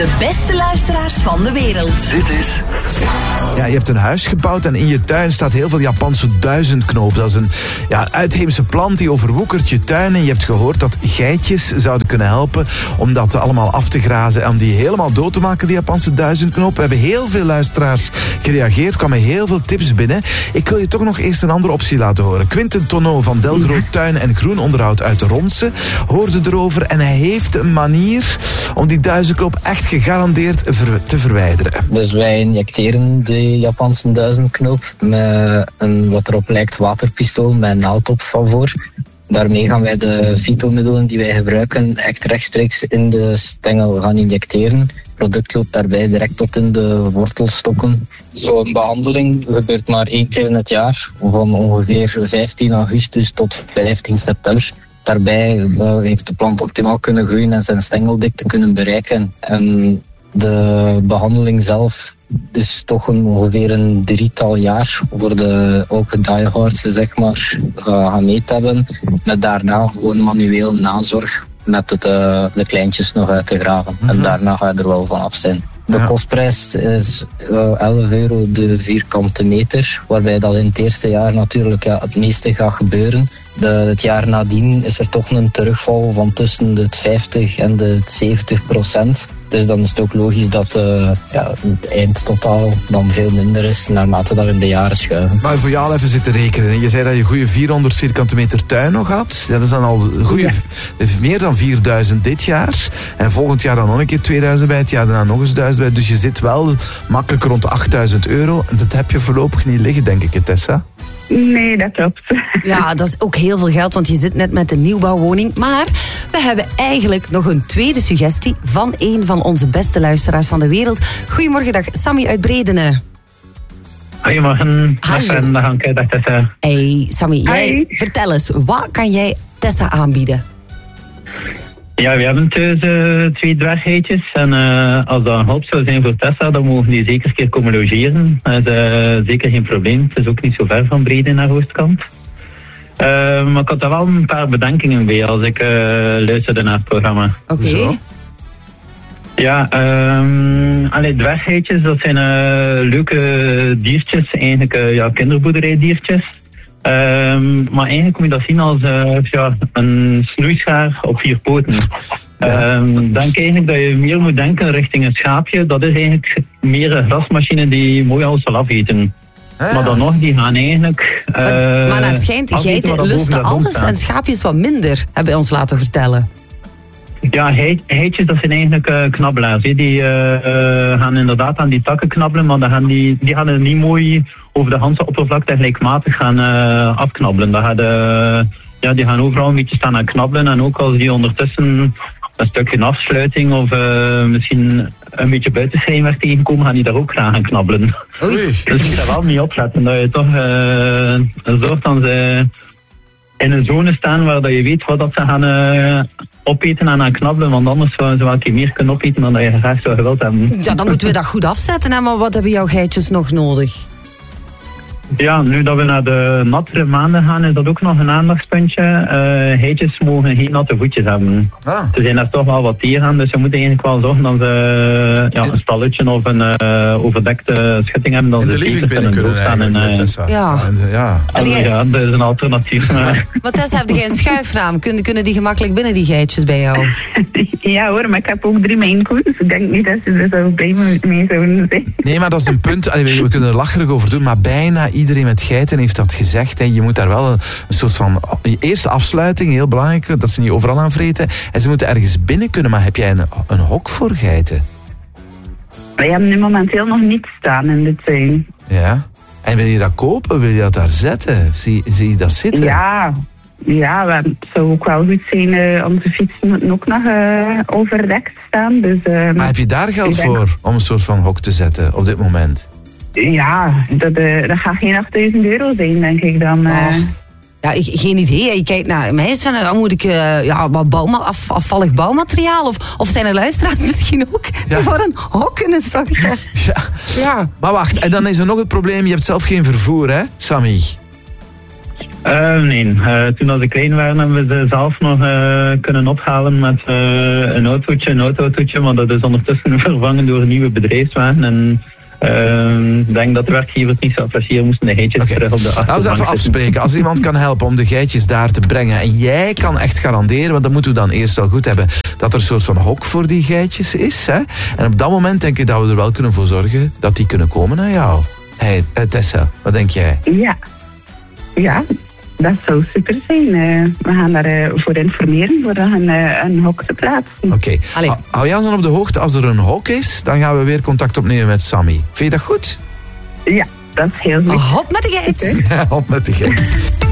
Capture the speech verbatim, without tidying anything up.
De beste luisteraars van de wereld. Dit is... Ja, je hebt een huis gebouwd en in je tuin staat heel veel Japanse duizendknoop. Dat is een ja, uitheemse plant die overwoekert je tuin. En je hebt gehoord dat geitjes zouden kunnen helpen om dat allemaal af te grazen en om die helemaal dood te maken, die Japanse duizendknoop. We hebben heel veel luisteraars gereageerd, kwamen heel veel tips binnen. Ik wil je toch nog eerst een andere optie laten horen. Quinten Tonneau van Delgro Tuin en Groenonderhoud uit Ronse hoorde erover en hij heeft een manier om die duizendknoop echt gegarandeerd ver- te verwijderen. Dus wij injecteren de Japanse duizendknoop met een wat erop lijkt waterpistool met een naaldtop van voor. Daarmee gaan wij de fytomiddelen die wij gebruiken echt rechtstreeks in de stengel gaan injecteren. Het product loopt daarbij direct tot in de wortelstokken. Zo'n behandeling gebeurt maar één keer in het jaar, van ongeveer vijftien augustus tot vijftien september. Daarbij heeft de plant optimaal kunnen groeien en zijn stengeldikte kunnen bereiken. En de behandeling zelf is toch een, ongeveer een drietal jaar voor de ook diehards, zeg maar, gaan mee te hebben. Met daarna gewoon manueel nazorg met de, de kleintjes nog uit te graven. Mm-hmm. En daarna ga je er wel van af zijn. De ja. kostprijs is uh, elf euro de vierkante meter, waarbij dat in het eerste jaar natuurlijk ja, het meeste gaat gebeuren. De, het jaar nadien is er toch een terugval van tussen de vijftig en de zeventig procent. Dus dan is het ook logisch dat uh, ja, het eindtotaal dan veel minder is naarmate dat we in de jaren schuiven. Maar voor jou al even zitten rekenen. Je zei dat je goede vierhonderd vierkante meter tuin nog had. Ja, dat is dan al goeie, ja. meer dan vierduizend dit jaar. En volgend jaar dan nog een keer tweeduizend bij, het jaar daarna nog eens duizend bij. Dus je zit wel makkelijk rond achtduizend euro. En dat heb je voorlopig niet liggen, denk ik, Tessa. Nee, dat klopt. Ja, dat is ook heel veel geld, want je zit net met een nieuwbouwwoning. Maar we hebben eigenlijk nog een tweede suggestie van een van onze beste luisteraars van de wereld. Goedemorgen, dag Sammy uit Bredene. Goedemorgen, dag en dag Anke, dag Tessa. Hey Sammy, jij, vertel eens, wat kan jij Tessa aanbieden? Ja, we hebben thuis uh, twee dwergheidjes en uh, als dat een hulp zou zijn voor Tessa, dan mogen die zeker een keer komen logeren. Dat is uh, zeker geen probleem, het is ook niet zo ver van Brede naar Oostkant. Uh, maar ik had daar wel een paar bedenkingen bij als ik uh, luisterde naar het programma. Oké. Okay. Ja, um, allee, dwergheidjes, dat zijn uh, leuke diertjes, eigenlijk uh, ja, kinderboerderijdiertjes. Um, maar eigenlijk moet je dat zien als uh, ja, een snoeischaar op vier poten. Ja. Um, denk eigenlijk dat je meer moet denken richting een schaapje. Dat is eigenlijk meer een grasmachine die mooi alles zal afeten. Ah. Maar dan nog, die gaan eigenlijk... Uh, maar, maar het schijnt, geiten lusten alles en schaapjes wat minder, hebben we ons laten vertellen. Ja, heidjes, dat zijn eigenlijk uh, knabbelaars. He. Die uh, uh, gaan inderdaad aan die takken knabbelen, maar dan gaan die, die gaan er niet mooi over de ganse oppervlakte gelijkmatig gaan uh, afknabbelen. Dat gaat, uh, ja, die gaan overal een beetje staan aan knabbelen en ook als die ondertussen een stukje afsluiting of uh, misschien een beetje buitenschijnwerk tegenkomen, gaan die daar ook graag aan knabbelen. Oei. Dus je moet daar wel niet opletten, dat je toch uh, zorgt dat ze in een zone staan waar dat je weet wat dat ze gaan uh, opeten en aan knabbelen, want anders zouden ze wel een keer meer kunnen opeten dan dat je graag zou gewild hebben. Ja, dan moeten we dat goed afzetten, hè? Maar wat hebben jouw geitjes nog nodig? Ja, nu dat we naar de nattere maanden gaan, is dat ook nog een aandachtspuntje. Uh, geitjes mogen geen natte voetjes hebben. Ah. Ze zijn daar toch wel wat tegen aan, dus we moeten eigenlijk wel zorgen dat ze ja, een stalletje of een uh, overdekte schutting hebben. Dat in de living binnen kunnen eigenlijk, en, uh, Tessa. Ja. En, uh, ja. Also, ja, dat is een alternatief. Maar, maar Tessa, heb jij een schuifraam? Kunnen, kunnen die gemakkelijk binnen, die geitjes bij jou? Ja hoor, maar ik heb ook drie mijnkoens, dus ik denk niet dat ze er zo blij mee zouden zijn. Nee, maar dat is een punt, allee, we kunnen er lacherig over doen, maar bijna iedereen met geiten heeft dat gezegd. Hè. Je moet daar wel een, een soort van eerste afsluiting, heel belangrijk, dat ze niet overal aan vreten. En ze moeten ergens binnen kunnen, maar heb jij een, een hok voor geiten? Wij hebben nu momenteel nog niet staan in de tuin. Ja. En wil je dat kopen? Wil je dat daar zetten? Zie, zie je dat zitten? Ja, ja, het zou ook wel goed zijn. Uh, onze fietsen moeten ook nog uh, overdekt staan. Dus, uh, maar heb je daar geld denk... voor om een soort van hok te zetten op dit moment? Ja, dat, uh, dat gaat geen achtduizend euro zijn, denk ik dan. Uh. Oh. Ja, ik, geen idee. Je kijkt naar mij eens van, dan moet ik uh, ja, wat bouwma- af, afvallig bouwmateriaal? Of, of zijn er luisteraars misschien ook ja. die voor een hok kunnen zorgen? Ja. ja. Maar wacht, en dan is er nog het probleem, je hebt zelf geen vervoer, hè, Sammy? Uh, nee, uh, toen als ze klein waren hebben we ze zelf nog uh, kunnen ophalen met uh, een autootje, een autootje, maar dat is ondertussen vervangen door een nieuwe bedrijfswagen. En ik uh, denk dat de werkgevers niet zo appreciëren moesten de geitjes okay. terug op de achterbank. Laten we even afspreken. Als iemand kan helpen om de geitjes daar te brengen en jij kan echt garanderen, want dat moeten we dan eerst wel goed hebben, dat er een soort van hok voor die geitjes is. Hè? En op dat moment denk ik dat we er wel kunnen voor zorgen dat die kunnen komen naar jou. Hey, Tessa, wat denk jij? Ja, ja. Dat zou super zijn. Uh, we gaan daarvoor uh, voor informeren, voor een, uh, een hok te plaatsen. Oké. Okay. Hou je ons dan op de hoogte als er een hok is, dan gaan we weer contact opnemen met Sammy. Vind je dat goed? Ja, dat is heel goed. Hop met de geit. Ja, hop met de geit.